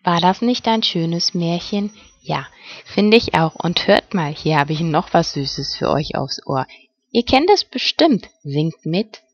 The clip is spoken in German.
War das nicht ein schönes Märchen? Ja, finde ich auch. Und hört mal, hier habe ich noch was Süßes für euch aufs Ohr. Ihr kennt es bestimmt. Singt mit.